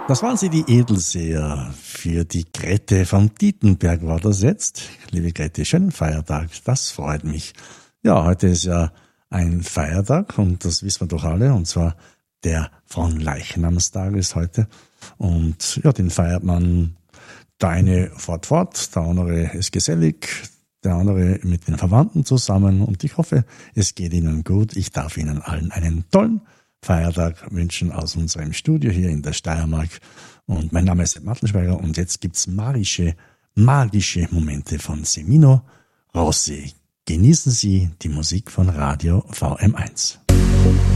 Das waren sie, die Edelseher. Für die Grete vom Dietenberg war das jetzt. Liebe Grete, schönen Feiertag, das freut mich. Ja, heute ist ja ein Feiertag und das wissen wir doch alle, und zwar der Fronleichnamstag ist heute. Und ja, den feiert man, der eine fort, der andere ist gesellig, der andere mit den Verwandten zusammen, und ich hoffe, es geht Ihnen gut. Ich darf Ihnen allen einen tollen Feiertag wünschen aus unserem Studio hier in der Steiermark. Und mein Name ist Sepp Mattelschweiger und jetzt gibt's magische Momente von Semino Rossi. Genießen Sie die Musik von Radio VM1.